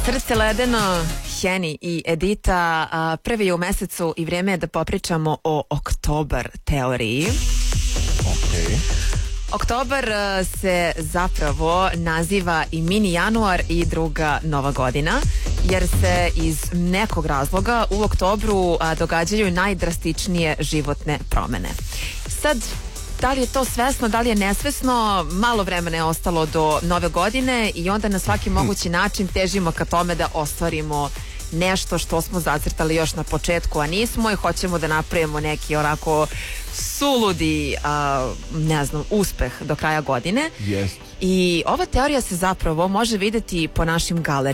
Srce ledeno, Heni i Edita, prvi je u mesecu i vrijeme je da popričamo o Oktobar teoriji. Oktobar se zapravo naziva i mini januar i druga nova godina, jer se iz nekog razloga u oktobru događaju najdrastičnije životne promene. Sad, da li je to svesno, da li je nesvesno, malo vremena je ostalo do nove godine i onda na svaki mogući način težimo ka tome da ostvarimo nešto što smo zacrtali još na početku, a nismo, i hoćemo da napravimo neki onako suludi, uspeh do kraja godine. Yes. I ova teorija se zapravo može vidjeti po našim galerijama.